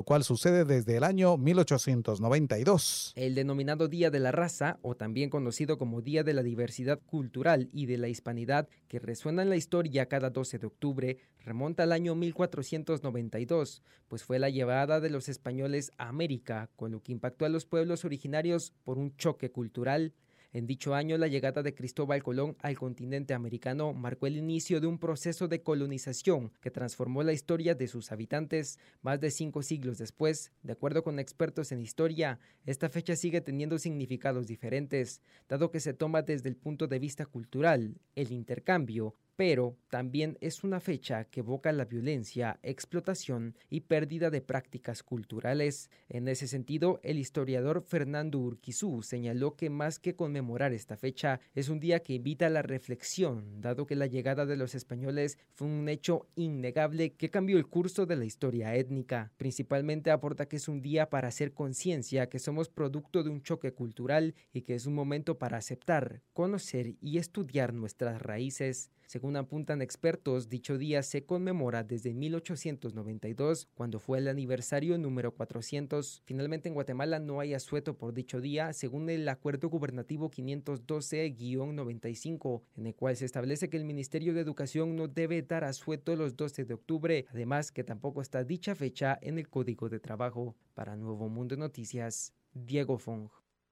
cual sucede desde el año 1892. El denominado Día de la Raza, o también conocido como Día de la Diversidad Cultural y de la Hispanidad, que resuena en la historia cada 12 de octubre, remonta al año 1492, pues fue la llegada de los españoles a América, con lo que impactó a los pueblos originarios por un choque cultural. En dicho año, la llegada de Cristóbal Colón al continente americano marcó el inicio de un proceso de colonización que transformó la historia de sus habitantes. Más de 5 siglos después, de acuerdo con expertos en historia, esta fecha sigue teniendo significados diferentes, dado que se toma desde el punto de vista cultural, el intercambio, pero también es una fecha que evoca la violencia, explotación y pérdida de prácticas culturales. En ese sentido, el historiador Fernando Urquizú señaló que más que conmemorar esta fecha, es un día que invita a la reflexión, dado que la llegada de los españoles fue un hecho innegable que cambió el curso de la historia étnica. Principalmente aporta que es un día para hacer conciencia que somos producto de un choque cultural y que es un momento para aceptar, conocer y estudiar nuestras raíces. Según apuntan expertos, dicho día se conmemora desde 1892, cuando fue el aniversario número 400. Finalmente, en Guatemala no hay asueto por dicho día, según el Acuerdo Gubernativo 512-95, en el cual se establece que el Ministerio de Educación no debe dar asueto los 12 de octubre, además que tampoco está dicha fecha en el Código de Trabajo. Para Nuevo Mundo Noticias, Diego Fong.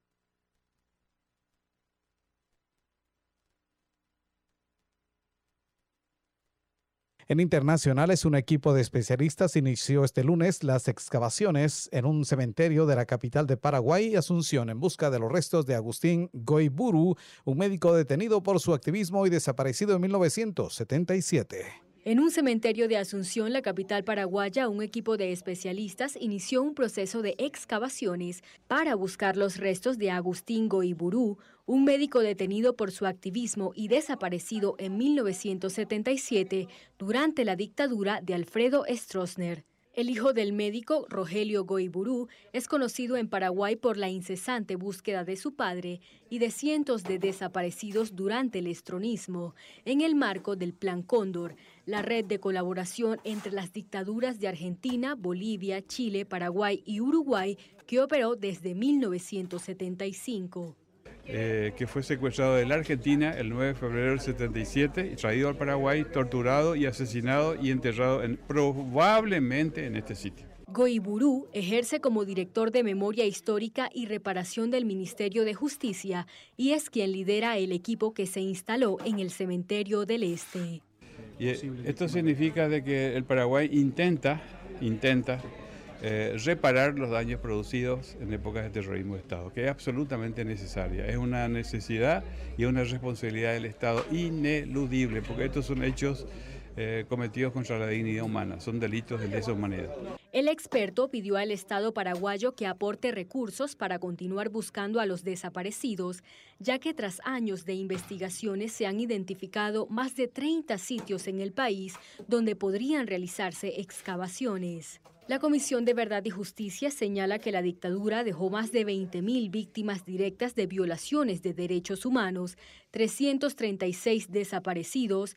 En internacionales, un equipo de especialistas inició este lunes las excavaciones en un cementerio de la capital de Paraguay, Asunción, en busca de los restos de Agustín Goiburu, un médico detenido por su activismo y desaparecido en 1977. En un cementerio de Asunción, la capital paraguaya, un equipo de especialistas inició un proceso de excavaciones para buscar los restos de Agustín Goiburu, un médico detenido por su activismo y desaparecido en 1977 durante la dictadura de Alfredo Stroessner. El hijo del médico, Rogelio Goiburu, es conocido en Paraguay por la incesante búsqueda de su padre y de cientos de desaparecidos durante el estronismo, en el marco del Plan Cóndor, la red de colaboración entre las dictaduras de Argentina, Bolivia, Chile, Paraguay y Uruguay, que operó desde 1975. Que fue secuestrado de la Argentina el 9 de febrero del 77 y traído al Paraguay, torturado y asesinado y enterrado probablemente en este sitio. Goiburu ejerce como director de Memoria Histórica y Reparación del Ministerio de Justicia y es quien lidera el equipo que se instaló en el Cementerio del Este. Y esto significa de que el Paraguay intenta reparar los daños producidos en épocas de terrorismo de Estado, que es absolutamente necesaria. Es una necesidad y una responsabilidad del Estado ineludible, porque estos son hechos cometidos contra la dignidad humana, son delitos de lesa humanidad. El experto pidió al Estado paraguayo que aporte recursos para continuar buscando a los desaparecidos, ya que tras años de investigaciones se han identificado más de 30 sitios en el país donde podrían realizarse excavaciones. La Comisión de Verdad y Justicia señala que la dictadura dejó más de 20.000 víctimas directas de violaciones de derechos humanos, 336 desaparecidos,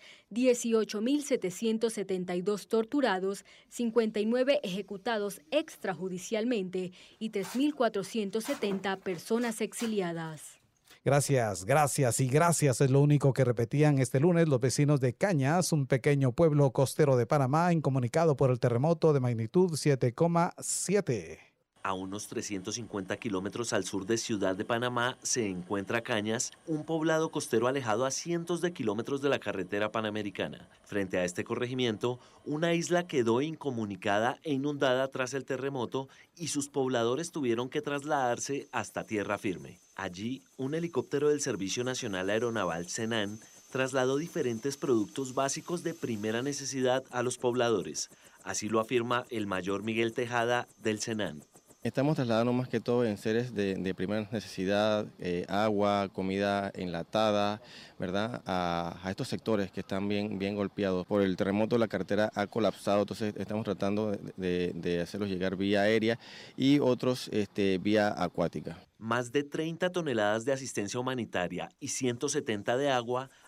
18.772 torturados, 59 ejecutados extrajudicialmente y 3.470 personas exiliadas. Gracias es lo único que repetían este lunes los vecinos de Cañas, un pequeño pueblo costero de Panamá, incomunicado por el terremoto de magnitud 7,7. A unos 350 kilómetros al sur de Ciudad de Panamá se encuentra Cañas, un poblado costero alejado a cientos de kilómetros de la carretera panamericana. Frente a este corregimiento, una isla quedó incomunicada e inundada tras el terremoto y sus pobladores tuvieron que trasladarse hasta tierra firme. Allí, un helicóptero del Servicio Nacional Aeronaval SENAN trasladó diferentes productos básicos de primera necesidad a los pobladores. Así lo afirma el mayor Miguel Tejada del SENAN. Estamos trasladando más que todo en seres de primera necesidad, agua, comida enlatada, ¿verdad? A estos sectores que están bien golpeados. Por el terremoto la carretera ha colapsado, entonces estamos tratando de hacerlos llegar vía aérea y otros vía acuática. Más de 30 toneladas de asistencia humanitaria y 170 de agua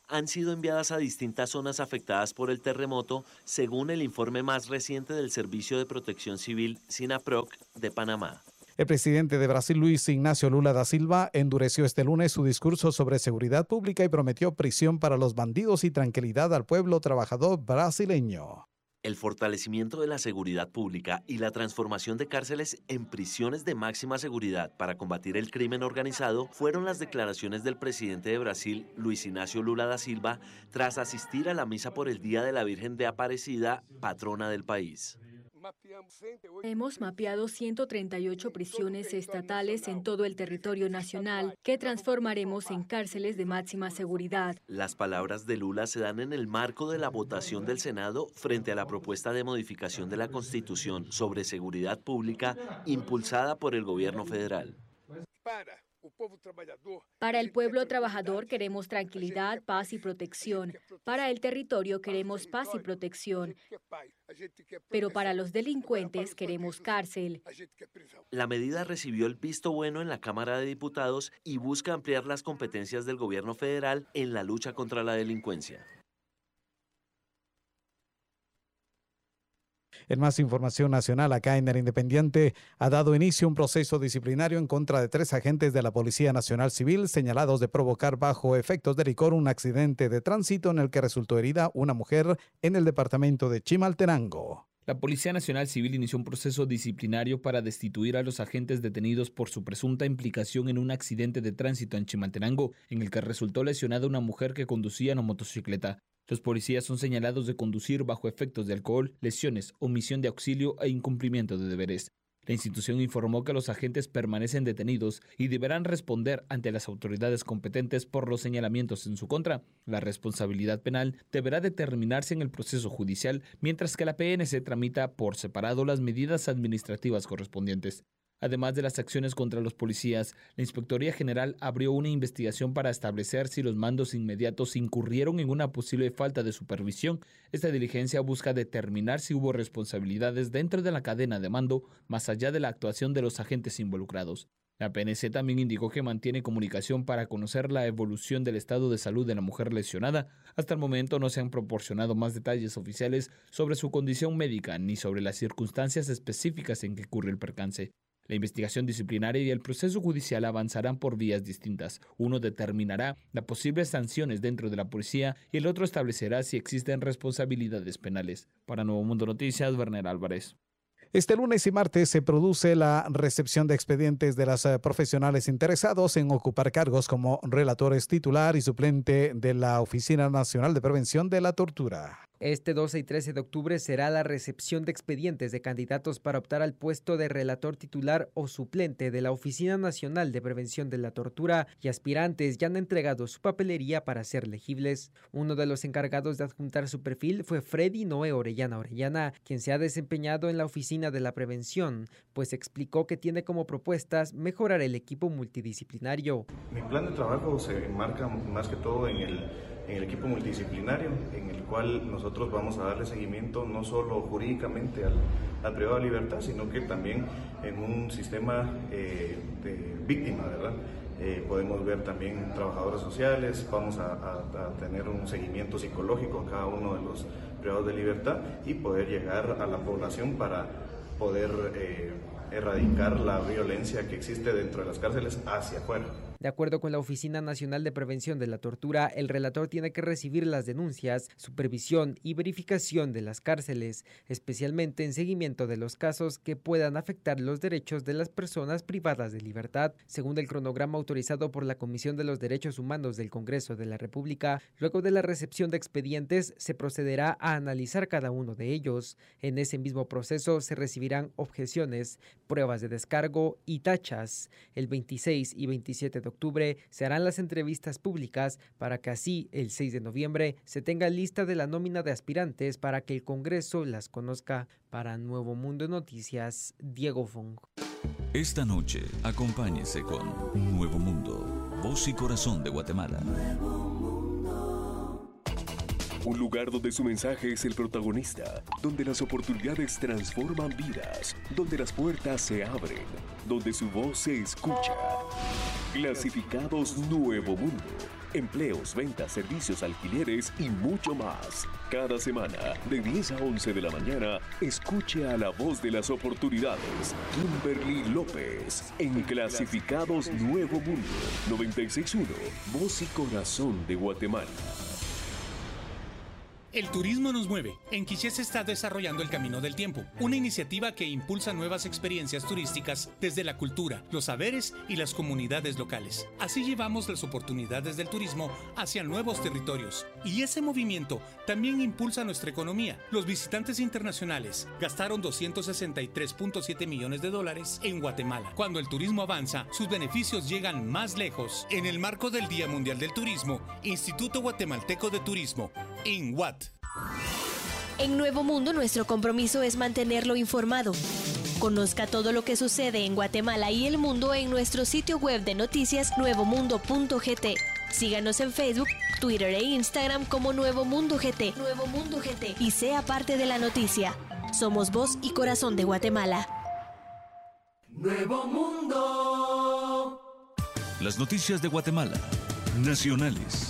han sido enviadas a distintas zonas afectadas por el terremoto, según el informe más reciente del Servicio de Protección Civil, SINAPROC, de Panamá. El presidente de Brasil, Luis Ignacio Lula da Silva, endureció este lunes su discurso sobre seguridad pública y prometió prisión para los bandidos y tranquilidad al pueblo trabajador brasileño. El fortalecimiento de la seguridad pública y la transformación de cárceles en prisiones de máxima seguridad para combatir el crimen organizado fueron las declaraciones del presidente de Brasil, Luis Ignacio Lula da Silva, tras asistir a la misa por el Día de la Virgen de Aparecida, patrona del país. Hemos mapeado 138 prisiones estatales en todo el territorio nacional que transformaremos en cárceles de máxima seguridad. Las palabras de Lula se dan en el marco de la votación del Senado frente a la propuesta de modificación de la Constitución sobre seguridad pública impulsada por el gobierno federal. Para el pueblo trabajador queremos tranquilidad, paz y protección. Para el territorio queremos paz y protección. Pero para los delincuentes queremos cárcel. La medida recibió el visto bueno en la Cámara de Diputados y busca ampliar las competencias del gobierno federal en la lucha contra la delincuencia. En más información nacional, acá en El Independiente, ha dado inicio un proceso disciplinario en contra de 3 agentes de la Policía Nacional Civil señalados de provocar bajo efectos de licor un accidente de tránsito en el que resultó herida una mujer en el departamento de Chimaltenango. La Policía Nacional Civil inició un proceso disciplinario para destituir a los agentes detenidos por su presunta implicación en un accidente de tránsito en Chimaltenango, en el que resultó lesionada una mujer que conducía una motocicleta. Los policías son señalados de conducir bajo efectos de alcohol, lesiones, omisión de auxilio e incumplimiento de deberes. La institución informó que los agentes permanecen detenidos y deberán responder ante las autoridades competentes por los señalamientos en su contra. La responsabilidad penal deberá determinarse en el proceso judicial, mientras que la PNC tramita por separado las medidas administrativas correspondientes. Además de las acciones contra los policías, la Inspectoría General abrió una investigación para establecer si los mandos inmediatos incurrieron en una posible falta de supervisión. Esta diligencia busca determinar si hubo responsabilidades dentro de la cadena de mando, más allá de la actuación de los agentes involucrados. La PNC también indicó que mantiene comunicación para conocer la evolución del estado de salud de la mujer lesionada. Hasta el momento no se han proporcionado más detalles oficiales sobre su condición médica ni sobre las circunstancias específicas en que ocurrió el percance. La investigación disciplinaria y el proceso judicial avanzarán por vías distintas. Uno determinará las posibles sanciones dentro de la policía y el otro establecerá si existen responsabilidades penales. Para Nuevo Mundo Noticias, Werner Álvarez. Este lunes y martes se produce la recepción de expedientes de las profesionales interesados en ocupar cargos como relatores titular y suplente de la Oficina Nacional de Prevención de la Tortura. Este 12 y 13 de octubre será la recepción de expedientes de candidatos para optar al puesto de relator titular o suplente de la Oficina Nacional de Prevención de la Tortura, y aspirantes ya han entregado su papelería para ser legibles. Uno de los encargados de adjuntar su perfil fue Freddy Noé Orellana, quien se ha desempeñado en la Oficina de la Prevención, pues explicó que tiene como propuestas mejorar el equipo multidisciplinario. Mi plan de trabajo se enmarca más que todo en el equipo multidisciplinario, en el cual nosotros vamos a darle seguimiento no solo jurídicamente al privado de libertad, sino que también en un sistema de víctima, ¿verdad? Podemos ver también trabajadoras sociales, vamos a tener un seguimiento psicológico a cada uno de los privados de libertad y poder llegar a la población para poder erradicar la violencia que existe dentro de las cárceles hacia afuera. De acuerdo con la Oficina Nacional de Prevención de la Tortura, el relator tiene que recibir las denuncias, supervisión y verificación de las cárceles, especialmente en seguimiento de los casos que puedan afectar los derechos de las personas privadas de libertad. Según el cronograma autorizado por la Comisión de los Derechos Humanos del Congreso de la República, luego de la recepción de expedientes se procederá a analizar cada uno de ellos. En ese mismo proceso se recibirán objeciones, pruebas de descargo y tachas. El 26 y 27 de octubre se harán las entrevistas públicas para que así el 6 de noviembre se tenga lista de la nómina de aspirantes para que el Congreso las conozca. Para Nuevo Mundo Noticias, Diego Fong. Esta noche acompáñese con Nuevo Mundo, voz y corazón de Guatemala. Un lugar donde su mensaje es el protagonista, donde las oportunidades transforman vidas, donde las puertas se abren, donde su voz se escucha. Clasificados Nuevo Mundo, empleos, ventas, servicios, alquileres y mucho más. Cada semana, de 10 a 11 de la mañana, escuche a la voz de las oportunidades, Kimberly López, en Clasificados Nuevo Mundo, 96.1, Voz y Corazón de Guatemala. El turismo nos mueve. En Quiché se está desarrollando el Camino del Tiempo, una iniciativa que impulsa nuevas experiencias turísticas desde la cultura, los saberes y las comunidades locales. Así llevamos las oportunidades del turismo hacia nuevos territorios. Y ese movimiento también impulsa nuestra economía. Los visitantes internacionales gastaron $263.7 millones en Guatemala. Cuando el turismo avanza, sus beneficios llegan más lejos. En el marco del Día Mundial del Turismo, Instituto Guatemalteco de Turismo, INGUAT. En Nuevo Mundo, nuestro compromiso es mantenerlo informado. Conozca todo lo que sucede en Guatemala y el mundo en nuestro sitio web de noticias nuevomundo.gt. Síganos en Facebook, Twitter e Instagram como Nuevo Mundo GT. Nuevo Mundo GT. Y sea parte de la noticia. Somos voz y corazón de Guatemala. Nuevo Mundo. Las noticias de Guatemala. Nacionales.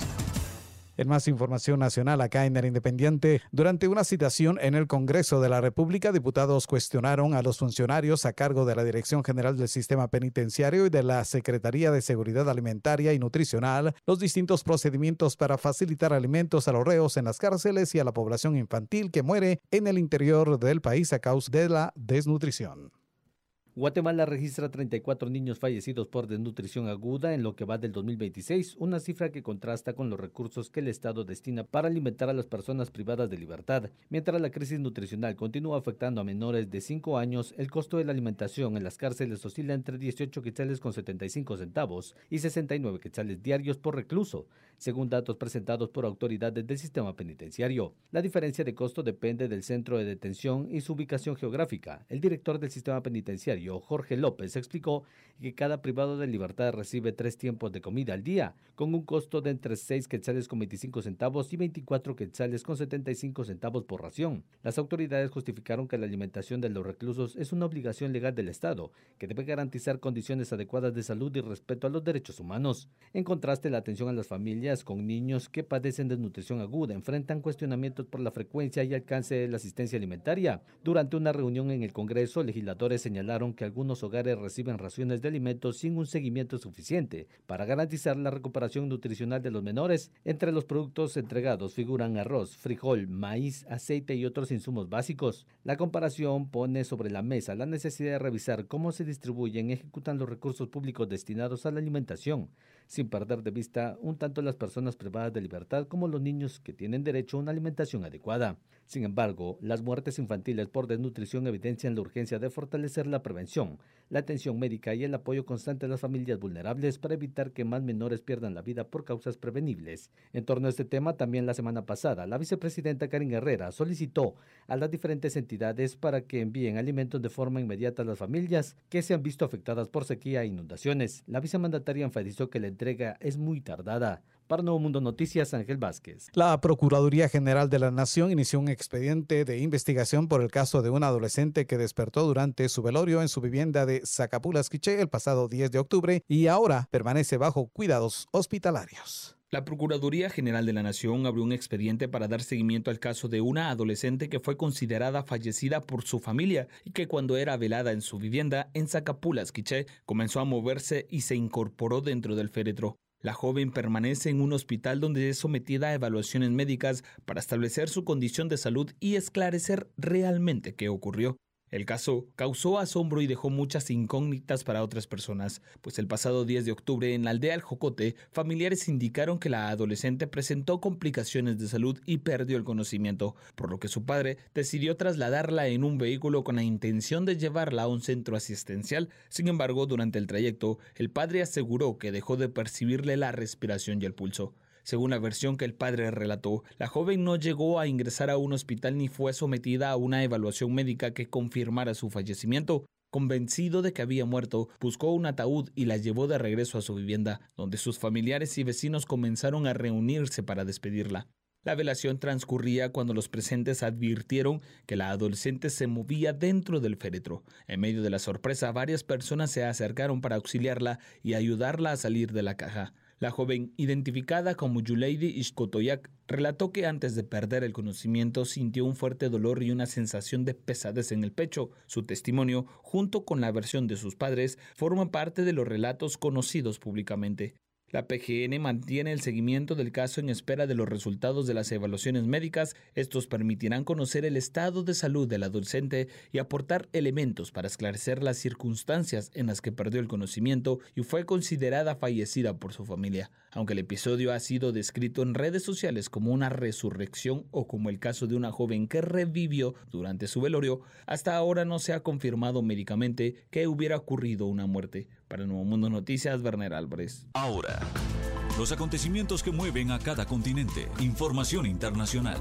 En más información nacional, acá en El Independiente, durante una citación en el Congreso de la República, diputados cuestionaron a los funcionarios a cargo de la Dirección General del Sistema Penitenciario y de la Secretaría de Seguridad Alimentaria y Nutricional los distintos procedimientos para facilitar alimentos a los reos en las cárceles y a la población infantil que muere en el interior del país a causa de la desnutrición. Guatemala registra 34 niños fallecidos por desnutrición aguda en lo que va del 2026, una cifra que contrasta con los recursos que el Estado destina para alimentar a las personas privadas de libertad. Mientras la crisis nutricional continúa afectando a menores de 5 años, el costo de la alimentación en las cárceles oscila entre 18 quetzales con 75 centavos y 69 quetzales diarios por recluso, según datos presentados por autoridades del sistema penitenciario. La diferencia de costo depende del centro de detención y su ubicación geográfica. El director del sistema penitenciario, Jorge López, explicó que cada privado de libertad recibe 3 tiempos de comida al día, con un costo de entre 6 quetzales con 25 centavos y 24 quetzales con 75 centavos por ración. Las autoridades justificaron que la alimentación de los reclusos es una obligación legal del Estado, que debe garantizar condiciones adecuadas de salud y respeto a los derechos humanos. En contraste, la atención a las familias con niños que padecen desnutrición aguda enfrentan cuestionamientos por la frecuencia y alcance de la asistencia alimentaria. Durante una reunión en el Congreso, legisladores señalaron que algunos hogares reciben raciones de alimentos sin un seguimiento suficiente para garantizar la recuperación nutricional de los menores. Entre los productos entregados figuran arroz, frijol, maíz, aceite y otros insumos básicos. La comparación pone sobre la mesa la necesidad de revisar cómo se distribuyen y ejecutan los recursos públicos destinados a la alimentación, sin perder de vista un tanto las personas privadas de libertad como los niños que tienen derecho a una alimentación adecuada. Sin embargo, las muertes infantiles por desnutrición evidencian la urgencia de fortalecer la prevención, la atención médica y el apoyo constante a las familias vulnerables para evitar que más menores pierdan la vida por causas prevenibles. En torno a este tema, también la semana pasada, la vicepresidenta Karen Herrera solicitó a las diferentes entidades para que envíen alimentos de forma inmediata a las familias que se han visto afectadas por sequía e inundaciones. La vicemandataria enfatizó que la entrega es muy tardada. Para Nuevo Mundo Noticias, Ángel Vázquez. La Procuraduría General de la Nación inició un expediente de investigación por el caso de un adolescente que despertó durante su velorio en su vivienda de Zacapulas, Quiché, el pasado 10 de octubre y ahora permanece bajo cuidados hospitalarios. La Procuraduría General de la Nación abrió un expediente para dar seguimiento al caso de una adolescente que fue considerada fallecida por su familia y que cuando era velada en su vivienda en Zacapulas, Quiché, comenzó a moverse y se incorporó dentro del féretro. La joven permanece en un hospital donde es sometida a evaluaciones médicas para establecer su condición de salud y esclarecer realmente qué ocurrió. El caso causó asombro y dejó muchas incógnitas para otras personas, pues el pasado 10 de octubre en la aldea El Jocote, familiares indicaron que la adolescente presentó complicaciones de salud y perdió el conocimiento, por lo que su padre decidió trasladarla en un vehículo con la intención de llevarla a un centro asistencial. Sin embargo, durante el trayecto, el padre aseguró que dejó de percibirle la respiración y el pulso. Según la versión que el padre relató, la joven no llegó a ingresar a un hospital ni fue sometida a una evaluación médica que confirmara su fallecimiento. Convencido de que había muerto, buscó un ataúd y la llevó de regreso a su vivienda, donde sus familiares y vecinos comenzaron a reunirse para despedirla. La velación transcurría cuando los presentes advirtieron que la adolescente se movía dentro del féretro. En medio de la sorpresa, varias personas se acercaron para auxiliarla y ayudarla a salir de la caja. La joven, identificada como Yuleidi Ishkotoyak, relató que antes de perder el conocimiento sintió un fuerte dolor y una sensación de pesadez en el pecho. Su testimonio, junto con la versión de sus padres, forma parte de los relatos conocidos públicamente. La PGN mantiene el seguimiento del caso en espera de los resultados de las evaluaciones médicas. Estos permitirán conocer el estado de salud del adolescente y aportar elementos para esclarecer las circunstancias en las que perdió el conocimiento y fue considerada fallecida por su familia. Aunque el episodio ha sido descrito en redes sociales como una resurrección o como el caso de una joven que revivió durante su velorio, hasta ahora no se ha confirmado médicamente que hubiera ocurrido una muerte. Para Nuevo Mundo Noticias, Werner Álvarez. Ahora, los acontecimientos que mueven a cada continente. Información internacional.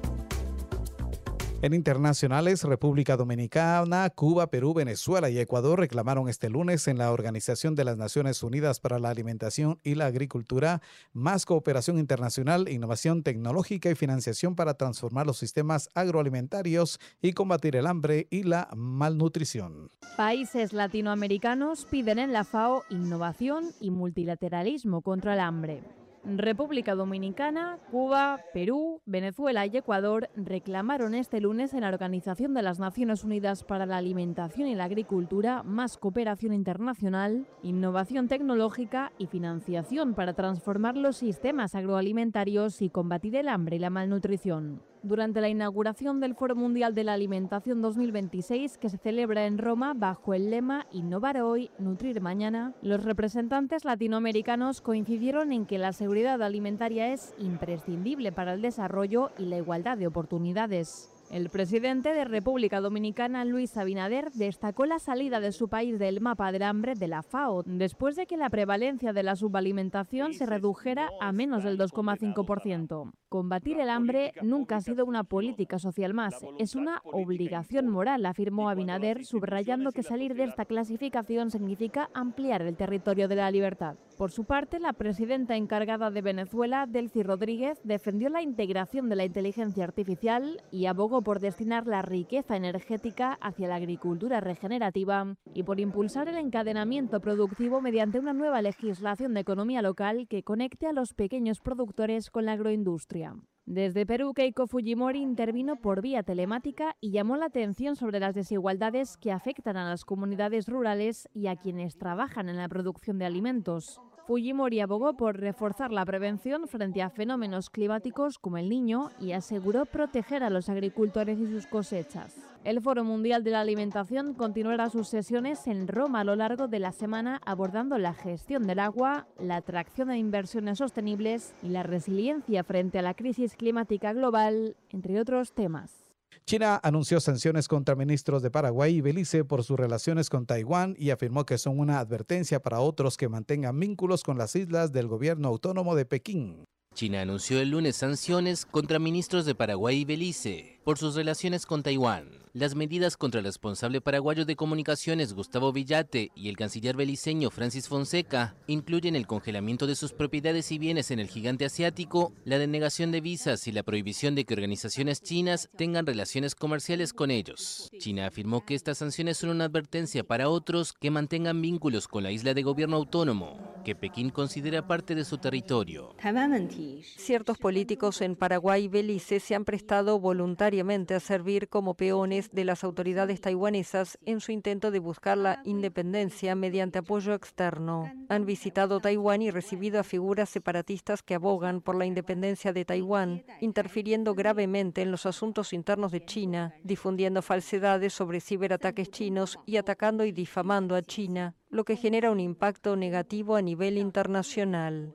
En internacionales, República Dominicana, Cuba, Perú, Venezuela y Ecuador reclamaron este lunes en la Organización de las Naciones Unidas para la Alimentación y la Agricultura más cooperación internacional, innovación tecnológica y financiación para transformar los sistemas agroalimentarios y combatir el hambre y la malnutrición. Países latinoamericanos piden en la FAO innovación y multilateralismo contra el hambre. República Dominicana, Cuba, Perú, Venezuela y Ecuador reclamaron este lunes en la Organización de las Naciones Unidas para la Alimentación y la Agricultura más cooperación internacional, innovación tecnológica y financiación para transformar los sistemas agroalimentarios y combatir el hambre y la malnutrición. Durante la inauguración del Foro Mundial de la Alimentación 2026, que se celebra en Roma bajo el lema Innovar hoy, nutrir mañana, los representantes latinoamericanos coincidieron en que la seguridad alimentaria es imprescindible para el desarrollo y la igualdad de oportunidades. El presidente de República Dominicana, Luis Abinader, destacó la salida de su país del mapa del hambre de la FAO, después de que la prevalencia de la subalimentación se redujera a menos del 2,5%. Combatir el hambre nunca ha sido una política social más, es una obligación moral, afirmó Abinader, subrayando que salir de esta clasificación significa ampliar el territorio de la libertad. Por su parte, la presidenta encargada de Venezuela, Delcy Rodríguez, defendió la integración de la inteligencia artificial y abogó por destinar la riqueza energética hacia la agricultura regenerativa y por impulsar el encadenamiento productivo mediante una nueva legislación de economía local que conecte a los pequeños productores con la agroindustria. Desde Perú, Keiko Fujimori intervino por vía telemática y llamó la atención sobre las desigualdades que afectan a las comunidades rurales y a quienes trabajan en la producción de alimentos. Fujimori abogó por reforzar la prevención frente a fenómenos climáticos como el Niño y aseguró proteger a los agricultores y sus cosechas. El Foro Mundial de la Alimentación continuará sus sesiones en Roma a lo largo de la semana abordando la gestión del agua, la atracción de inversiones sostenibles y la resiliencia frente a la crisis climática global, entre otros temas. China anunció sanciones contra ministros de Paraguay y Belice por sus relaciones con Taiwán y afirmó que son una advertencia para otros que mantengan vínculos con las islas del gobierno autónomo de Pekín. China anunció el lunes sanciones contra ministros de Paraguay y Belice por sus relaciones con Taiwán. Las medidas contra el responsable paraguayo de comunicaciones Gustavo Villate y el canciller beliceño Francis Fonseca incluyen el congelamiento de sus propiedades y bienes en el gigante asiático, la denegación de visas y la prohibición de que organizaciones chinas tengan relaciones comerciales con ellos. China afirmó que estas sanciones son una advertencia para otros que mantengan vínculos con la isla de gobierno autónomo, que Pekín considera parte de su territorio. Ciertos políticos en Paraguay y Belice se han prestado voluntariamente a servir como peones de las autoridades taiwanesas en su intento de buscar la independencia mediante apoyo externo. Han visitado Taiwán y recibido a figuras separatistas que abogan por la independencia de Taiwán, interfiriendo gravemente en los asuntos internos de China, difundiendo falsedades sobre ciberataques chinos y atacando y difamando a China, lo que genera un impacto negativo a nivel internacional.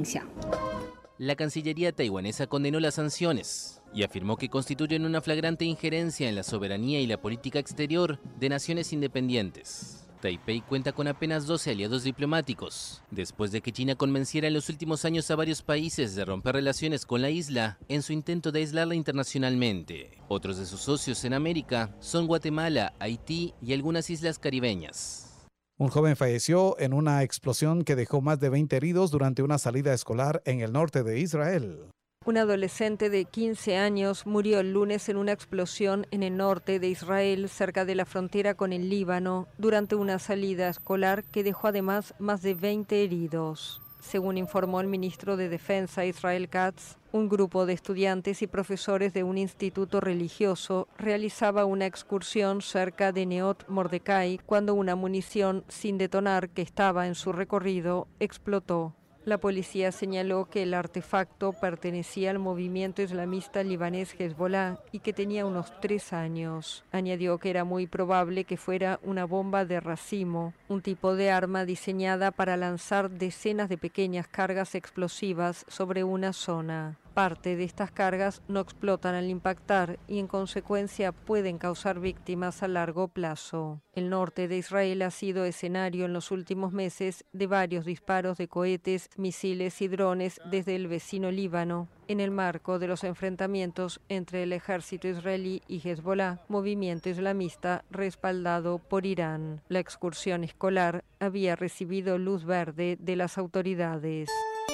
La Cancillería taiwanesa condenó las sanciones y afirmó que constituyen una flagrante injerencia en la soberanía y la política exterior de naciones independientes. Taipei cuenta con apenas 12 aliados diplomáticos, después de que China convenciera en los últimos años a varios países de romper relaciones con la isla en su intento de aislarla internacionalmente. Otros de sus socios en América son Guatemala, Haití y algunas islas caribeñas. Un joven falleció en una explosión que dejó más de 20 heridos durante una salida escolar en el norte de Israel. Un adolescente de 15 años murió el lunes en una explosión en el norte de Israel, cerca de la frontera con el Líbano, durante una salida escolar que dejó además más de 20 heridos. Según informó el ministro de Defensa Israel Katz, un grupo de estudiantes y profesores de un instituto religioso realizaba una excursión cerca de Neot Mordecai cuando una munición sin detonar que estaba en su recorrido explotó. La policía señaló que el artefacto pertenecía al movimiento islamista libanés Hezbollah y que tenía unos 3 años. Añadió que era muy probable que fuera una bomba de racimo, un tipo de arma diseñada para lanzar decenas de pequeñas cargas explosivas sobre una zona. Parte de estas cargas no explotan al impactar y en consecuencia pueden causar víctimas a largo plazo. El norte de Israel ha sido escenario en los últimos meses de varios disparos de cohetes, misiles y drones desde el vecino Líbano, en el marco de los enfrentamientos entre el ejército israelí y Hezbollah, movimiento islamista respaldado por Irán. La excursión escolar había recibido luz verde de las autoridades.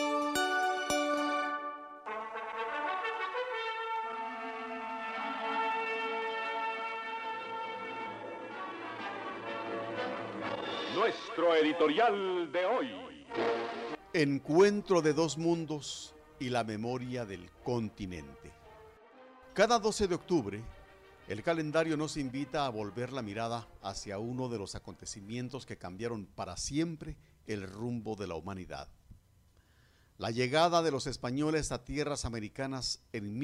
Nuestro editorial de hoy. Encuentro de dos mundos y la memoria del continente. Cada 12 de octubre, el calendario nos invita a volver la mirada hacia uno de los acontecimientos que cambiaron para siempre el rumbo de la humanidad. La llegada de los españoles a tierras americanas en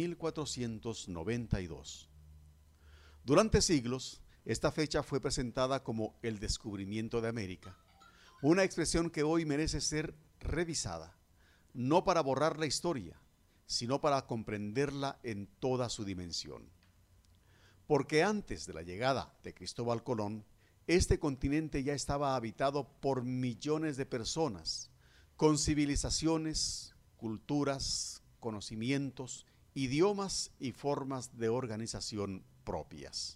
1492. Durante siglos, esta fecha fue presentada como el descubrimiento de América, una expresión que hoy merece ser revisada, no para borrar la historia, sino para comprenderla en toda su dimensión. Porque antes de la llegada de Cristóbal Colón, este continente ya estaba habitado por millones de personas, con civilizaciones, culturas, conocimientos, idiomas y formas de organización propias.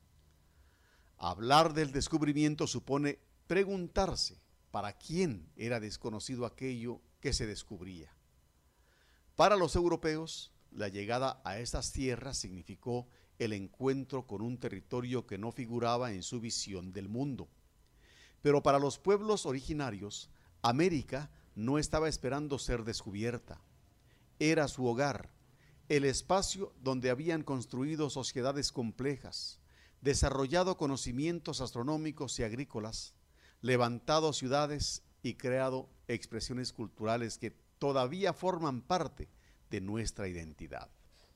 Hablar del descubrimiento supone preguntarse para quién era desconocido aquello que se descubría. Para los europeos, la llegada a estas tierras significó el encuentro con un territorio que no figuraba en su visión del mundo. Pero para los pueblos originarios, América no estaba esperando ser descubierta. Era su hogar, el espacio donde habían construido sociedades complejas, desarrollado conocimientos astronómicos y agrícolas, levantado ciudades y creado expresiones culturales que todavía forman parte de nuestra identidad.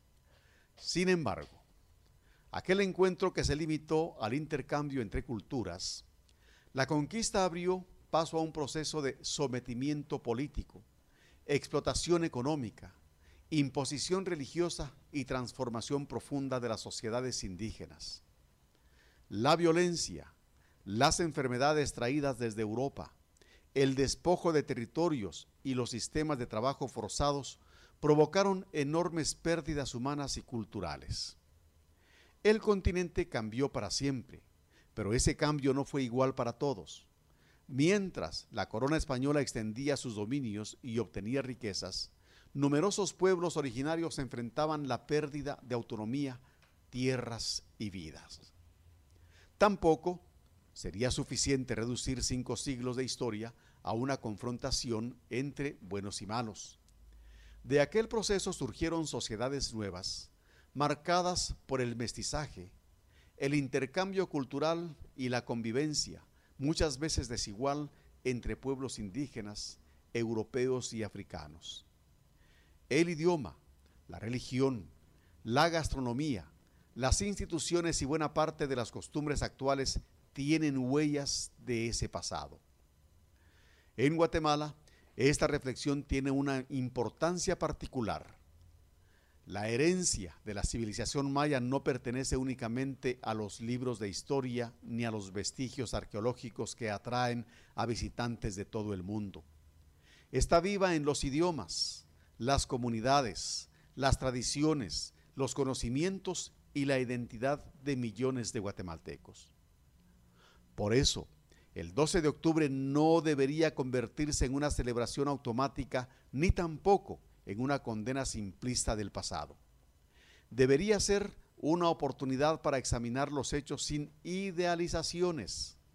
Sin embargo, aquel encuentro que se limitó al intercambio entre culturas, la conquista abrió paso a un proceso de sometimiento político, explotación económica, imposición religiosa y transformación profunda de las sociedades indígenas. La violencia, las enfermedades traídas desde Europa, el despojo de territorios y los sistemas de trabajo forzados provocaron enormes pérdidas humanas y culturales. El continente cambió para siempre, pero ese cambio no fue igual para todos. Mientras la corona española extendía sus dominios y obtenía riquezas, numerosos pueblos originarios enfrentaban la pérdida de autonomía, tierras y vidas. Tampoco sería suficiente reducir 5 siglos de historia a una confrontación entre buenos y malos. De aquel proceso surgieron sociedades nuevas, marcadas por el mestizaje, el intercambio cultural y la convivencia, muchas veces desigual, entre pueblos indígenas, europeos y africanos. El idioma, la religión, la gastronomía, las instituciones y buena parte de las costumbres actuales tienen huellas de ese pasado. En Guatemala, esta reflexión tiene una importancia particular. La herencia de la civilización maya no pertenece únicamente a los libros de historia ni a los vestigios arqueológicos que atraen a visitantes de todo el mundo. Está viva en los idiomas, las comunidades, las tradiciones, los conocimientos y la identidad de millones de guatemaltecos. Por eso, el 12 de octubre no debería convertirse en una celebración automática ni tampoco en una condena simplista del pasado. Debería ser una oportunidad para examinar los hechos sin idealizaciones,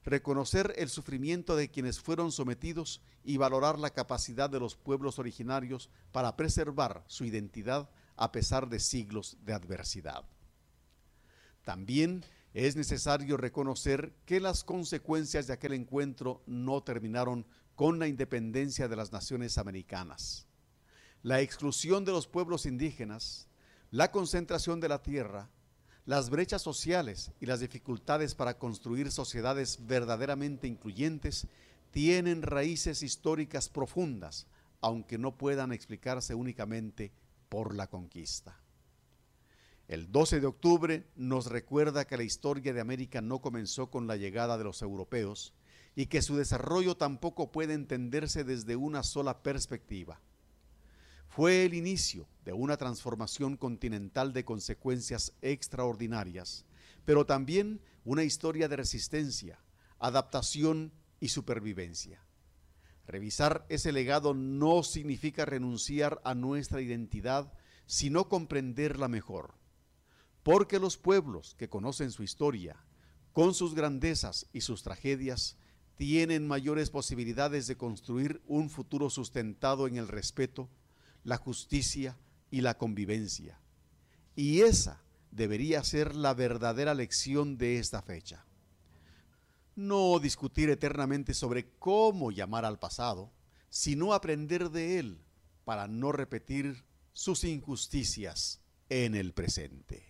reconocer el sufrimiento de quienes fueron sometidos y valorar la capacidad de los pueblos originarios para preservar su identidad a pesar de siglos de adversidad. También es necesario reconocer que las consecuencias de aquel encuentro no terminaron con la independencia de las naciones americanas. La exclusión de los pueblos indígenas, la concentración de la tierra, las brechas sociales y las dificultades para construir sociedades verdaderamente incluyentes tienen raíces históricas profundas, aunque no puedan explicarse únicamente por la conquista. El 12 de octubre nos recuerda que la historia de América no comenzó con la llegada de los europeos y que su desarrollo tampoco puede entenderse desde una sola perspectiva. Fue el inicio de una transformación continental de consecuencias extraordinarias, pero también una historia de resistencia, adaptación y supervivencia. Revisar ese legado no significa renunciar a nuestra identidad, sino comprenderla mejor. Porque los pueblos que conocen su historia, con sus grandezas y sus tragedias, tienen mayores posibilidades de construir un futuro sustentado en el respeto, la justicia y la convivencia. Y esa debería ser la verdadera lección de esta fecha. No discutir eternamente sobre cómo llamar al pasado, sino aprender de él para no repetir sus injusticias en el presente.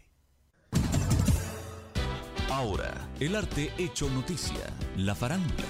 Ahora, el arte hecho noticia, la farándula.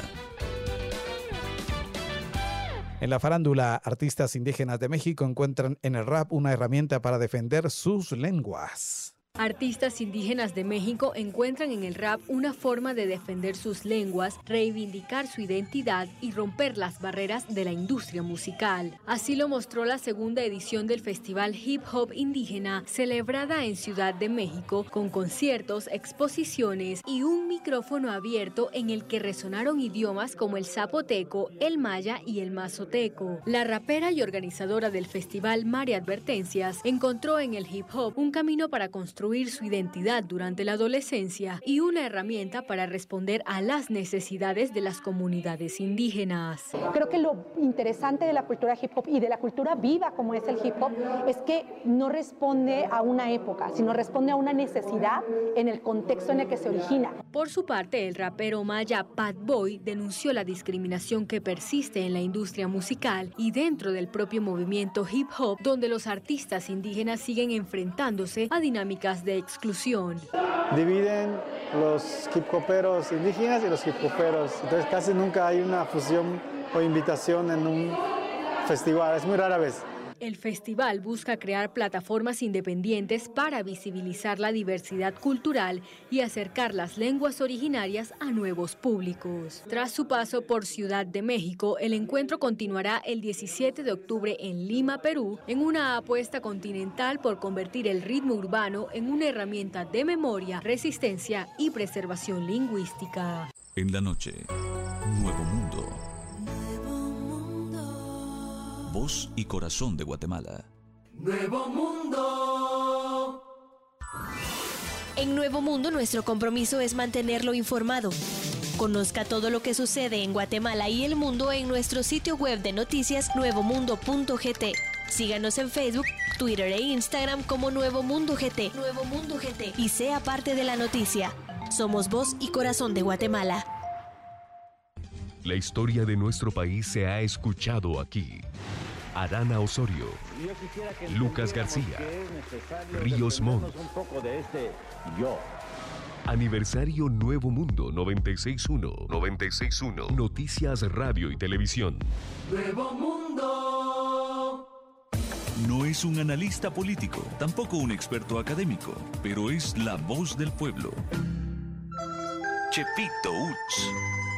En la farándula, artistas indígenas de México encuentran en el rap una herramienta para defender sus lenguas. Artistas indígenas de México encuentran en el rap una forma de defender sus lenguas, reivindicar su identidad y romper las barreras de la industria musical. Así lo mostró la segunda edición del Festival Hip Hop Indígena, celebrada en Ciudad de México, con conciertos, exposiciones y un micrófono abierto en el que resonaron idiomas como el zapoteco, el maya y el mazoteco. La rapera y organizadora del festival, María Advertencias, encontró en el hip hop un camino para construir su identidad durante la adolescencia y una herramienta para responder a las necesidades de las comunidades indígenas. Creo que lo interesante de la cultura hip hop y de la cultura viva como es el hip hop es que no responde a una época, sino responde a una necesidad en el contexto en el que se origina. Por su parte, el rapero maya Pat Boy denunció la discriminación que persiste en la industria musical y dentro del propio movimiento hip hop, donde los artistas indígenas siguen enfrentándose a dinámicas de exclusión. Dividen los hip hoperos indígenas y los hip hoperos, entonces casi nunca hay una fusión o invitación en un festival, es muy rara vez. El festival busca crear plataformas independientes para visibilizar la diversidad cultural y acercar las lenguas originarias a nuevos públicos. Tras su paso por Ciudad de México, el encuentro continuará el 17 de octubre en Lima, Perú, en una apuesta continental por convertir el ritmo urbano en una herramienta de memoria, resistencia y preservación lingüística. En la noche, Nuevo Mundo. Voz y corazón de Guatemala. Nuevo Mundo. En Nuevo Mundo, nuestro compromiso es mantenerlo informado. Conozca todo lo que sucede en Guatemala y el mundo en nuestro sitio web de noticias nuevomundo.gt. Síganos en Facebook, Twitter e Instagram como Nuevo Mundo GT. Nuevo Mundo GT. Y sea parte de la noticia. Somos voz y corazón de Guatemala. La historia de nuestro país se ha escuchado aquí. Adana Osorio, Lucas García, Ríos Montt. Aniversario Nuevo Mundo 96.1. Noticias, radio y televisión. Nuevo Mundo. No es un analista político, tampoco un experto académico, pero es la voz del pueblo. Chepito Uts.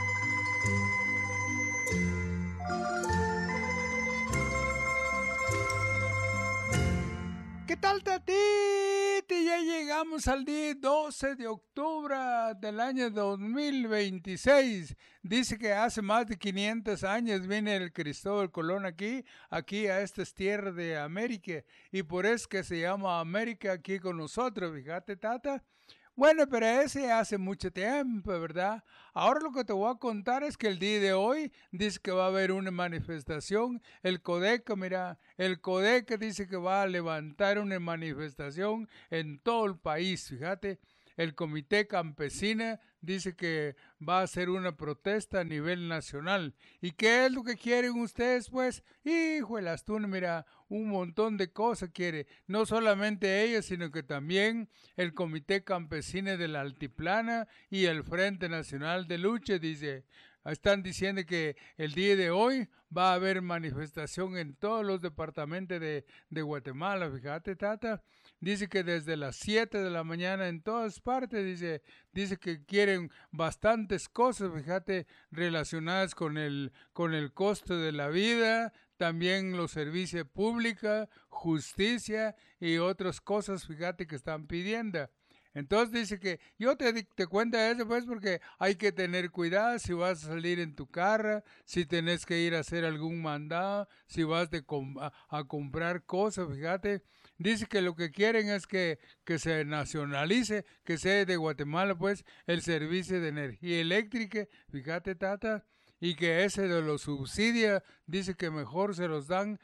¿Qué tal, Tatiti? Ya llegamos al día 12 de octubre del año 2026. Dice que hace más de 500 años viene el Cristóbal Colón aquí a estas tierras de América. Y por eso que se llama América aquí con nosotros, fíjate, Tata. Bueno, pero ese hace mucho tiempo, ¿verdad? Ahora lo que te voy a contar es que el día de hoy dice que va a haber una manifestación. El CODECA, mira, el CODECA dice que va a levantar una manifestación en todo el país, fíjate. El Comité Campesino dice que va a hacer una protesta a nivel nacional. ¿Y qué es lo que quieren ustedes, pues? Híjolas, tú, mira, un montón de cosas quiere. No solamente ellos, sino que también el Comité Campesino de la Altiplana y el Frente Nacional de Lucha, dice. Están diciendo que el día de hoy va a haber manifestación en todos los departamentos de Guatemala, fíjate, Tata. Dice que desde las 7 de la mañana en todas partes, dice que quieren bastantes cosas, fíjate, relacionadas con el costo de la vida, también los servicios públicos, justicia y otras cosas, fíjate, que están pidiendo. Entonces dice que yo te cuento eso pues porque hay que tener cuidado si vas a salir en tu carro, si tenés que ir a hacer algún mandado, si vas a comprar cosas, fíjate. Dice que lo que quieren es que se nacionalice, que sea de Guatemala pues el servicio de energía eléctrica, fíjate, Tata. Y que ese de los subsidios, dice que mejor se los dan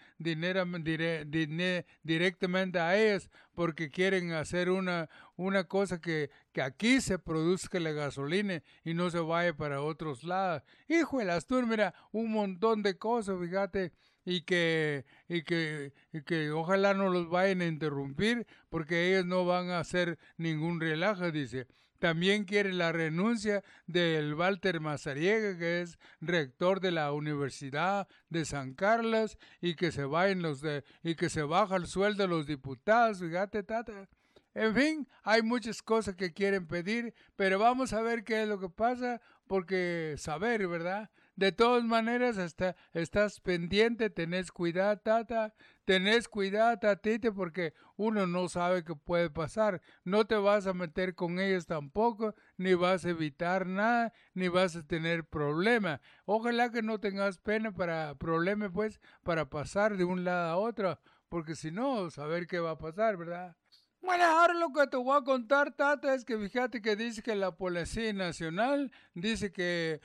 directamente a ellos, porque quieren hacer una cosa que aquí se produzca la gasolina y no se vaya para otros lados. Hijo de las tú, mira, un montón de cosas, fíjate, y que ojalá no los vayan a interrumpir, porque ellos no van a hacer ningún relajo, dice. También quiere la renuncia del Walter Mazariega, que es rector de la Universidad de San Carlos, y que se vayan y que se baja el sueldo de los diputados, fíjate, Tata. En fin, hay muchas cosas que quieren pedir, pero vamos a ver qué es lo que pasa, porque saber, ¿verdad? De todas maneras, estás pendiente, tenés cuidado, Tata, tenés cuidado, Tatita, porque uno no sabe qué puede pasar. No te vas a meter con ellos tampoco, ni vas a evitar nada, ni vas a tener problema. Ojalá que no tengas problema, pues, para pasar de un lado a otro, porque si no, saber qué va a pasar, ¿verdad? Bueno, ahora lo que te voy a contar, Tata, es que fíjate que dice que la Policía Nacional dice que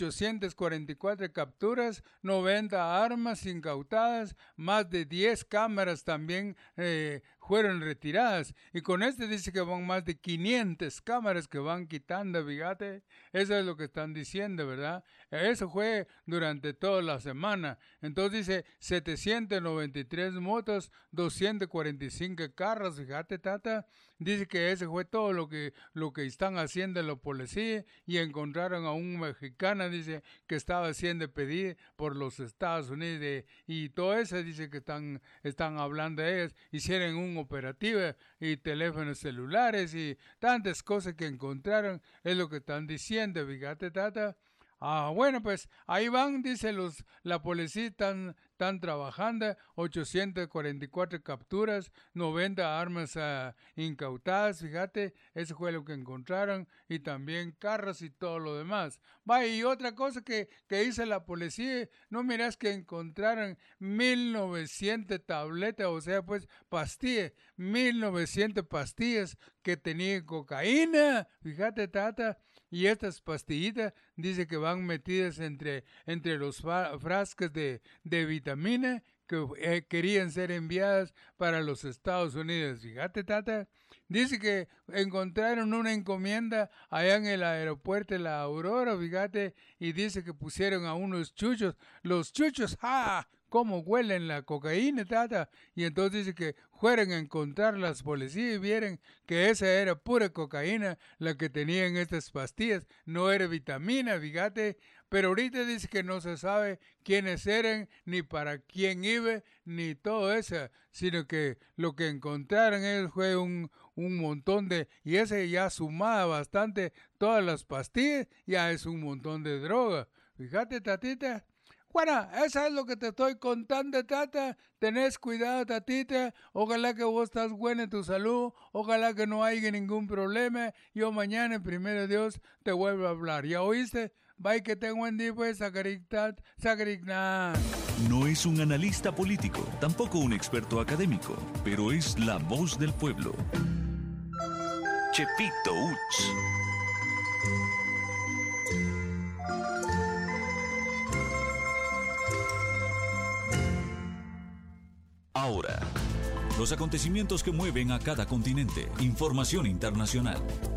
844 capturas, 90 armas incautadas, más de 10 cámaras también fueron retiradas. Y con dice que van más de 500 cámaras que van quitando, fíjate. Eso es lo que están diciendo, ¿verdad? Eso fue durante toda la semana. Entonces dice 793 motos, 245 carros, fíjate, Tata. Dice que ese fue todo lo que están haciendo los policías, y encontraron a un mexicano, dice, que estaba siendo pedido por los Estados Unidos, y todo eso dice que están hablando de ellos. Hicieron un operativo y teléfonos celulares y tantas cosas que encontraron, es lo que están diciendo, fíjate, Tata. Bueno, pues ahí van, dice la policía están trabajando, 844 capturas, 90 armas incautadas, fíjate, eso fue lo que encontraron, y también carros y todo lo demás. Y otra cosa que hizo la policía, no miras que encontraron 1900 tabletas, o sea, pues pastillas, 1900 pastillas que tenían cocaína, fíjate, Tata. Y estas pastillitas dice que van metidas entre los frascos de vitamina que querían ser enviadas para los Estados Unidos. Fíjate, Tata. Dice que encontraron una encomienda allá en el aeropuerto de la Aurora, fíjate, y dice que pusieron a unos chuchos. Los chuchos, ¡ah! ¿Cómo huelen la cocaína, Tata? Y entonces dice que fueron a encontrar las policías y vieron que esa era pura cocaína la que tenían estas pastillas, no era vitamina, fíjate. Pero ahorita dice que no se sabe quiénes eran, ni para quién iba, ni todo eso, sino que lo que encontraron ellos fue un montón y ese ya sumaba bastante, todas las pastillas, ya es un montón de droga. Fíjate, Tatita. Bueno, eso es lo que te estoy contando, Tata. Tenés cuidado, Tatita. Ojalá que vos estás buena en tu salud. Ojalá que no haya ningún problema. Yo mañana, primero Dios, te vuelvo a hablar. ¿Ya oíste? Bye, que tengo buen día, pues, Sacarigná. No es un analista político, tampoco un experto académico, pero es la voz del pueblo. Chepito Uts. Ahora, los acontecimientos que mueven a cada continente. Información internacional.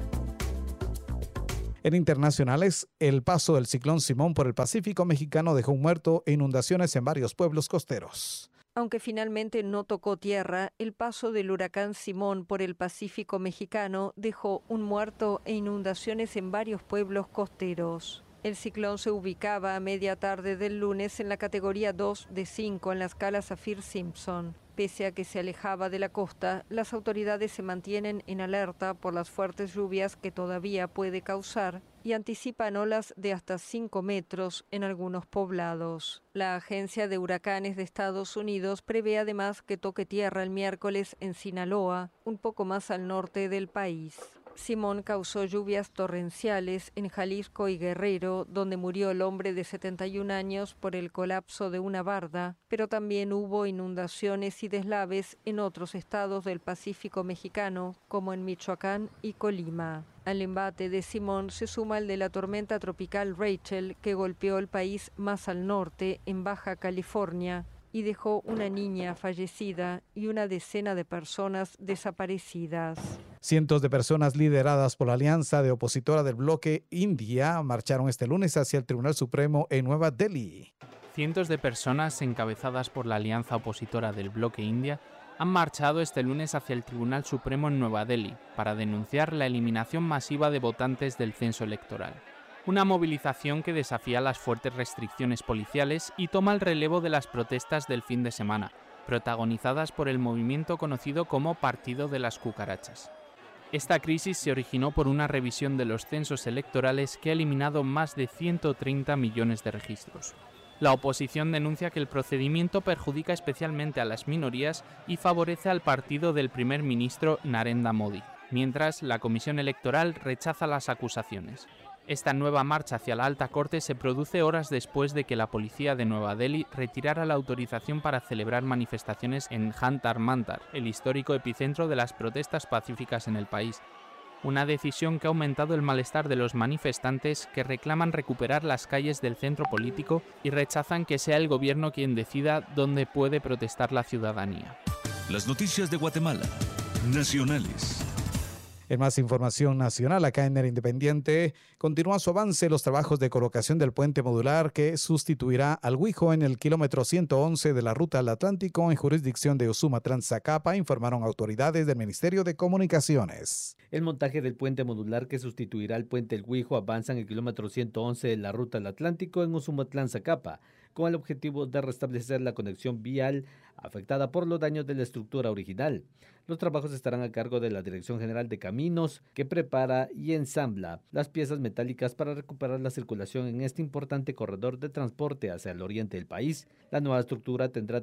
En internacionales, el paso del ciclón Simón por el Pacífico mexicano dejó un muerto e inundaciones en varios pueblos costeros. Aunque finalmente no tocó tierra, el paso del huracán Simón por el Pacífico mexicano dejó un muerto e inundaciones en varios pueblos costeros. El ciclón se ubicaba a media tarde del lunes en la categoría 2 de 5 en la escala Saffir-Simpson. Pese a que se alejaba de la costa, las autoridades se mantienen en alerta por las fuertes lluvias que todavía puede causar y anticipan olas de hasta 5 metros en algunos poblados. La Agencia de Huracanes de Estados Unidos prevé además que toque tierra el miércoles en Sinaloa, un poco más al norte del país. Simón causó lluvias torrenciales en Jalisco y Guerrero, donde murió el hombre de 71 años por el colapso de una barda, pero también hubo inundaciones y deslaves en otros estados del Pacífico mexicano, como en Michoacán y Colima. Al embate de Simón se suma el de la tormenta tropical Rachel, que golpeó el país más al norte, en Baja California, y dejó una niña fallecida y una decena de personas desaparecidas. Cientos de personas lideradas por la alianza de opositora del bloque India marcharon este lunes hacia el Tribunal Supremo en Nueva Delhi. Cientos de personas encabezadas por la alianza opositora del bloque India han marchado este lunes hacia el Tribunal Supremo en Nueva Delhi para denunciar la eliminación masiva de votantes del censo electoral. Una movilización que desafía las fuertes restricciones policiales y toma el relevo de las protestas del fin de semana, protagonizadas por el movimiento conocido como Partido de las Cucarachas. Esta crisis se originó por una revisión de los censos electorales que ha eliminado más de 130 millones de registros. La oposición denuncia que el procedimiento perjudica especialmente a las minorías y favorece al partido del primer ministro Narendra Modi, mientras la Comisión Electoral rechaza las acusaciones. Esta nueva marcha hacia la alta corte se produce horas después de que la policía de Nueva Delhi retirara la autorización para celebrar manifestaciones en Jantar Mantar, el histórico epicentro de las protestas pacíficas en el país. Una decisión que ha aumentado el malestar de los manifestantes que reclaman recuperar las calles del centro político y rechazan que sea el gobierno quien decida dónde puede protestar la ciudadanía. Las noticias de Guatemala, nacionales. En más información nacional, acá en el Independiente, continúa su avance los trabajos de colocación del puente modular que sustituirá al Huijo en el kilómetro 111 de la ruta al Atlántico en jurisdicción de Usuma-Tranzacapa, informaron autoridades del Ministerio de Comunicaciones. El montaje del puente modular que sustituirá al puente El Huijo avanza en el kilómetro 111 de la ruta al Atlántico en Usuma-Tranzacapa, con el objetivo de restablecer la conexión vial afectada por los daños de la estructura original. Los trabajos estarán a cargo de la Dirección General de Caminos, que prepara y ensambla las piezas metálicas para recuperar la circulación en este importante corredor de transporte hacia el oriente del país. La nueva estructura tendrá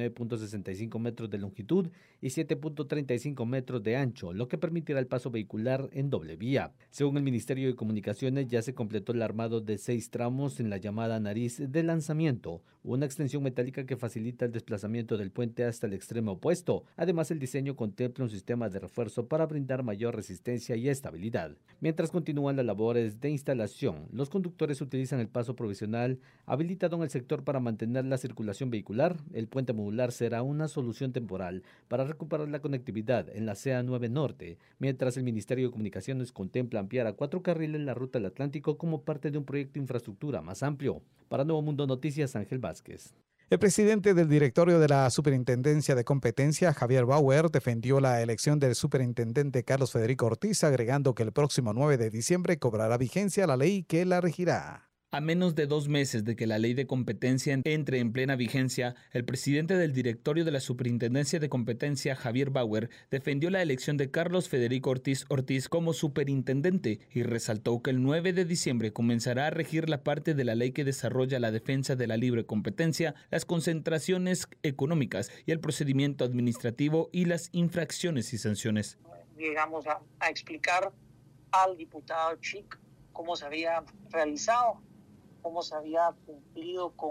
39.65 metros de longitud y 7.35 metros de ancho, lo que permitirá el paso vehicular en doble vía. Según el Ministerio de Comunicaciones, ya se completó el armado de 6 tramos en la llamada nariz de lanzamiento, una extensión metálica que facilita el desplazamiento del puente hasta el extremo opuesto. Además, el diseño contempla un sistema de refuerzo para brindar mayor resistencia y estabilidad. Mientras continúan las labores de instalación, los conductores utilizan el paso provisional habilitado en el sector para mantener la circulación vehicular. El puente modular será una solución temporal para recuperar la conectividad en la CA9 Norte, mientras el Ministerio de Comunicaciones contempla ampliar a 4 carriles la ruta del Atlántico como parte de un proyecto de infraestructura más amplio. Para Nuevo Mundo Noticias, Ángel Vázquez. El presidente del directorio de la Superintendencia de Competencia, Javier Bauer, defendió la elección del superintendente Carlos Federico Ortiz, agregando que el próximo 9 de diciembre cobrará vigencia la ley que la regirá. A menos de 2 meses de que la ley de competencia entre en plena vigencia, el presidente del directorio de la Superintendencia de Competencia, Javier Bauer, defendió la elección de Carlos Federico Ortiz como superintendente y resaltó que el 9 de diciembre comenzará a regir la parte de la ley que desarrolla la defensa de la libre competencia, las concentraciones económicas y el procedimiento administrativo y las infracciones y sanciones. Llegamos a explicar al diputado Chic cómo se había realizado, cómo se había cumplido con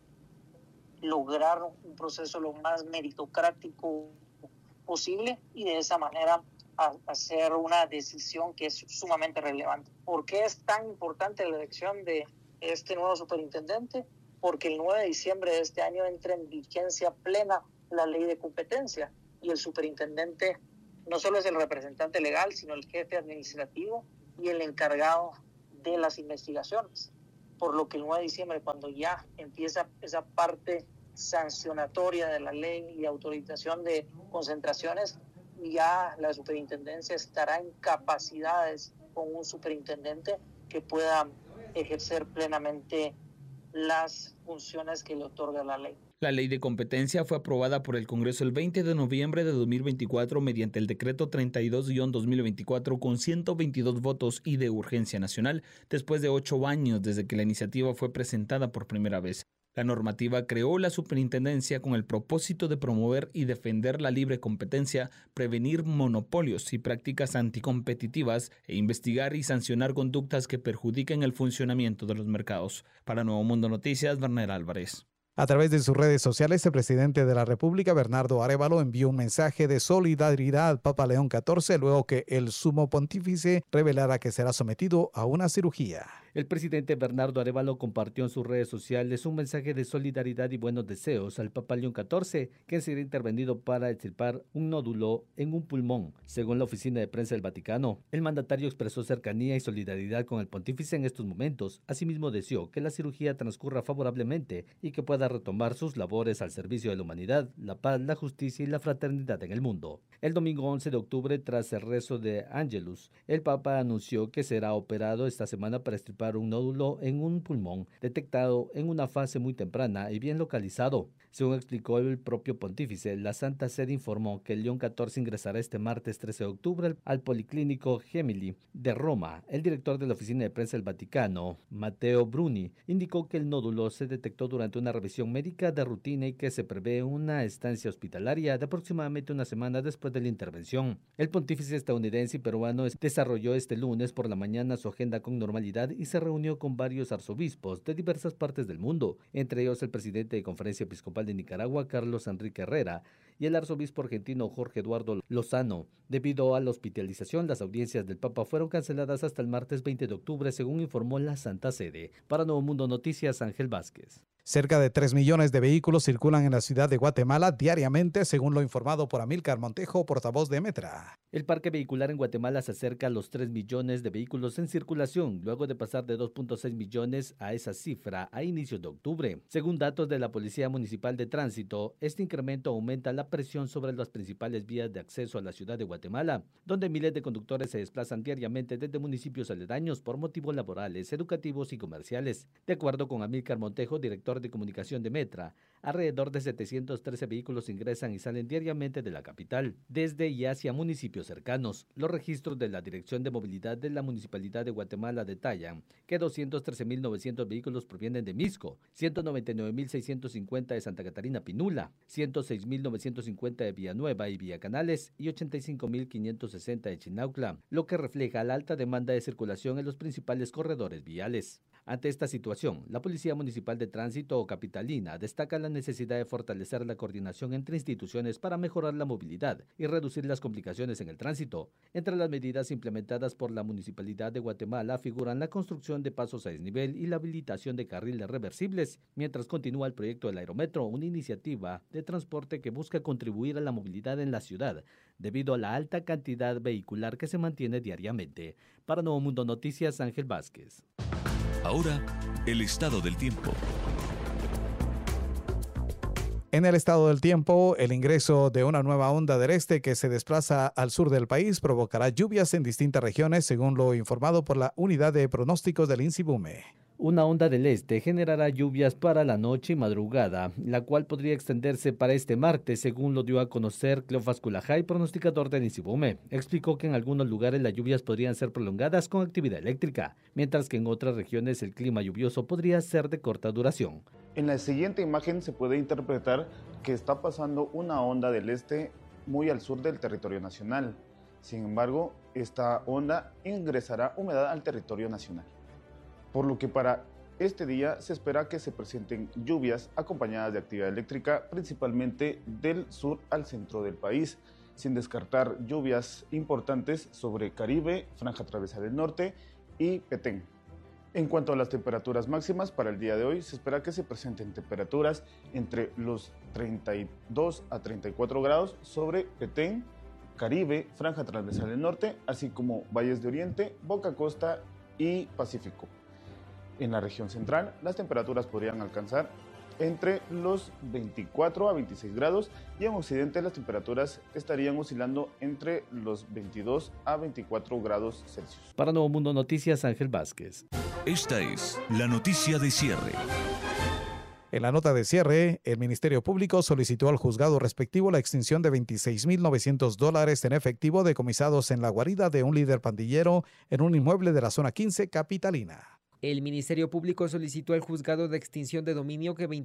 lograr un proceso lo más meritocrático posible y de esa manera a hacer una decisión que es sumamente relevante. ¿Por qué es tan importante la elección de este nuevo superintendente? Porque el 9 de diciembre de este año entra en vigencia plena la ley de competencia y el superintendente no solo es el representante legal, sino el jefe administrativo y el encargado de las investigaciones. Por lo que el 9 de diciembre, cuando ya empieza esa parte sancionatoria de la ley y autorización de concentraciones, ya la superintendencia estará en capacidades con un superintendente que pueda ejercer plenamente las funciones que le otorga la ley. La ley de competencia fue aprobada por el Congreso el 20 de noviembre de 2024 mediante el decreto 32-2024 con 122 votos y de urgencia nacional, después de 8 años desde que la iniciativa fue presentada por primera vez. La normativa creó la superintendencia con el propósito de promover y defender la libre competencia, prevenir monopolios y prácticas anticompetitivas e investigar y sancionar conductas que perjudiquen el funcionamiento de los mercados. Para Nuevo Mundo Noticias, Werner Álvarez. A través de sus redes sociales, el presidente de la República, Bernardo Arévalo, envió un mensaje de solidaridad al Papa León XIV luego que el sumo pontífice revelara que será sometido a una cirugía. El presidente Bernardo Arévalo compartió en sus redes sociales un mensaje de solidaridad y buenos deseos al Papa León XIV, quien será intervenido para extirpar un nódulo en un pulmón, según la oficina de prensa del Vaticano. El mandatario expresó cercanía y solidaridad con el pontífice en estos momentos. Asimismo, deseó que la cirugía transcurra favorablemente y que pueda retomar sus labores al servicio de la humanidad, la paz, la justicia y la fraternidad en el mundo. El domingo 11 de octubre, tras el rezo de Angelus, el Papa anunció que será operado esta semana para extirpar un nódulo en un pulmón detectado en una fase muy temprana y bien localizado. Según explicó el propio pontífice, la Santa Sede informó que el León XIV ingresará este martes 13 de octubre al Policlínico Gemelli de Roma. El director de la oficina de prensa del Vaticano, Matteo Bruni, indicó que el nódulo se detectó durante una revisión médica de rutina y que se prevé una estancia hospitalaria de aproximadamente una semana después de la intervención. El pontífice estadounidense y peruano desarrolló este lunes por la mañana su agenda con normalidad y se reunió con varios arzobispos de diversas partes del mundo, entre ellos el presidente de Conferencia Episcopal de Nicaragua, Carlos Enrique Herrera, y el arzobispo argentino Jorge Eduardo Lozano. Debido a la hospitalización, las audiencias del Papa fueron canceladas hasta el martes 20 de octubre, según informó la Santa Sede. Para Nuevo Mundo Noticias, Ángel Vázquez. Cerca de 3 millones de vehículos circulan en la ciudad de Guatemala diariamente, según lo informado por Amílcar Montejo, portavoz de Metra. El parque vehicular en Guatemala se acerca a los 3 millones de vehículos en circulación, luego de pasar de 2.6 millones a esa cifra a inicios de octubre. Según datos de la Policía Municipal de Tránsito, este incremento aumenta la presión sobre las principales vías de acceso a la ciudad de Guatemala, donde miles de conductores se desplazan diariamente desde municipios aledaños por motivos laborales, educativos y comerciales. De acuerdo con Amílcar Montejo, director de comunicación de Metra, alrededor de 713 vehículos ingresan y salen diariamente de la capital, desde y hacia municipios cercanos. Los registros de la Dirección de Movilidad de la Municipalidad de Guatemala detallan que 213.900 vehículos provienen de Misco, 199.650 de Santa Catarina Pinula, 106.950 de Villanueva y Villacanales y 85.560 de Chinaucla, lo que refleja la alta demanda de circulación en los principales corredores viales. Ante esta situación, la Policía Municipal de Tránsito capitalina destaca la necesidad de fortalecer la coordinación entre instituciones para mejorar la movilidad y reducir las complicaciones en el tránsito. Entre las medidas implementadas por la Municipalidad de Guatemala figuran la construcción de pasos a desnivel y la habilitación de carriles reversibles, mientras continúa el proyecto del Aerometro, una iniciativa de transporte que busca contribuir a la movilidad en la ciudad, debido a la alta cantidad vehicular que se mantiene diariamente. Para Nuevo Mundo Noticias, Ángel Vázquez. Ahora, el estado del tiempo. En el estado del tiempo, el ingreso de una nueva onda del este que se desplaza al sur del país provocará lluvias en distintas regiones, según lo informado por la Unidad de Pronósticos del INSIBUME. Una onda del este generará lluvias para la noche y madrugada, la cual podría extenderse para este martes, según lo dio a conocer Cleofas Culajay, pronosticador del INSIBUME. Explicó que en algunos lugares las lluvias podrían ser prolongadas con actividad eléctrica, mientras que en otras regiones el clima lluvioso podría ser de corta duración. En la siguiente imagen se puede interpretar que está pasando una onda del este muy al sur del territorio nacional. Sin embargo, esta onda ingresará humedad al territorio nacional, por lo que para este día se espera que se presenten lluvias acompañadas de actividad eléctrica, principalmente del sur al centro del país. sin descartar lluvias importantes sobre Caribe, Franja Travesa del Norte y Petén. En cuanto a las temperaturas máximas, para el día de hoy se espera que se presenten temperaturas entre los 32 a 34 grados sobre Petén, Caribe, Franja Transversal del Norte, así como Valles de Oriente, Boca Costa y Pacífico. En la región central, las temperaturas podrían alcanzar entre los 24 a 26 grados y en Occidente las temperaturas estarían oscilando entre los 22 a 24 grados Celsius. Para Nuevo Mundo Noticias, Ángel Vázquez. Esta es la noticia de cierre. En la nota de cierre, el Ministerio Público solicitó al juzgado respectivo la extinción de $26.900 en efectivo decomisados en la guarida de un líder pandillero en un inmueble de la zona 15 capitalina. El Ministerio Público solicitó al juzgado de extinción de dominio que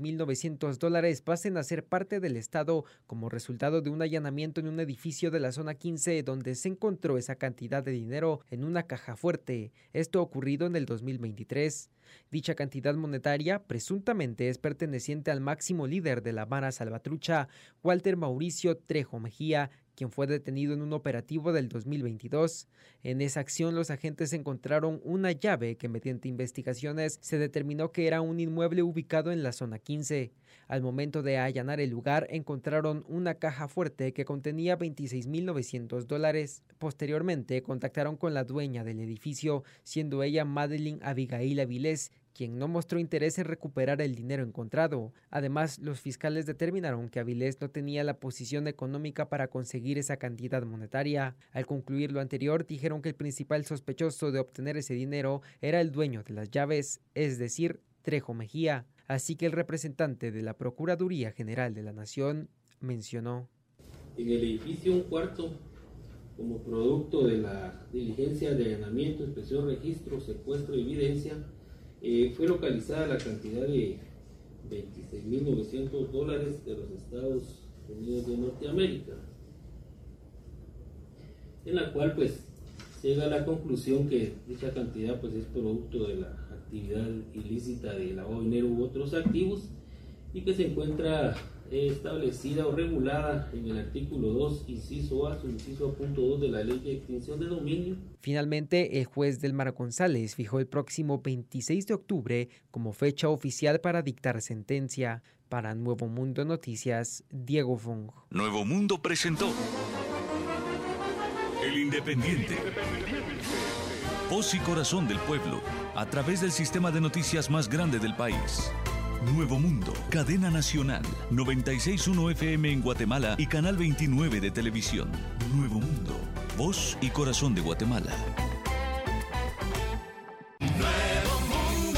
$26.900 pasen a ser parte del Estado como resultado de un allanamiento en un edificio de la zona 15 donde se encontró esa cantidad de dinero en una caja fuerte. Esto ocurrido en el 2023. Dicha cantidad monetaria presuntamente es perteneciente al máximo líder de la Mara Salvatrucha, Walter Mauricio Trejo Mejía, quien fue detenido en un operativo del 2022. En esa acción, los agentes encontraron una llave que mediante investigaciones se determinó que era un inmueble ubicado en la zona 15. Al momento de allanar el lugar, encontraron una caja fuerte que contenía $26.900. Posteriormente, contactaron con la dueña del edificio, siendo ella Madeline Abigail Avilés, quien no mostró interés en recuperar el dinero encontrado. Además, los fiscales determinaron que Avilés no tenía la posición económica para conseguir esa cantidad monetaria. Al concluir lo anterior, dijeron que el principal sospechoso de obtener ese dinero era el dueño de las llaves, es decir, Trejo Mejía. Así que el representante de la Procuraduría General de la Nación mencionó: en el edificio un cuarto, como producto de la diligencia de allanamiento, inspección, registro, secuestro y evidencia, fue localizada la cantidad de $26.900 de los Estados Unidos de Norteamérica, en la cual pues llega a la conclusión que dicha cantidad pues es producto de la actividad ilícita de lavado de dinero u otros activos y que se encuentra establecida o regulada en el artículo 2, inciso A, subinciso punto 2 de la Ley de Extinción de Dominio. Finalmente, el juez Delmar González fijó el próximo 26 de octubre como fecha oficial para dictar sentencia. Para Nuevo Mundo Noticias, Diego Fong. Nuevo Mundo presentó El Independiente. Voz y corazón del pueblo, a través del sistema de noticias más grande del país. Nuevo Mundo, cadena nacional, 96.1 FM en Guatemala y canal 29 de televisión. Nuevo Mundo, voz y corazón de Guatemala. Nuevo Mundo.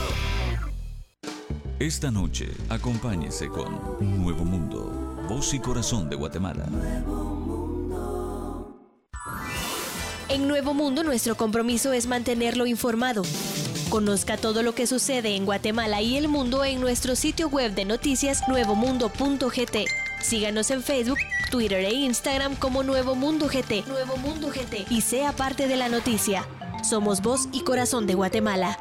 Esta noche, acompáñese con Nuevo Mundo, voz y corazón de Guatemala. En Nuevo Mundo, nuestro compromiso es mantenerlo informado. Conozca todo lo que sucede en Guatemala y el mundo en nuestro sitio web de noticias nuevomundo.gt. Síganos en Facebook, Twitter e Instagram como Nuevo Mundo GT. Nuevo Mundo GT. Y sea parte de la noticia. Somos voz y corazón de Guatemala.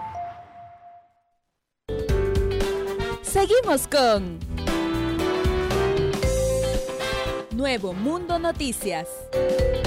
Seguimos con Nuevo Mundo Noticias.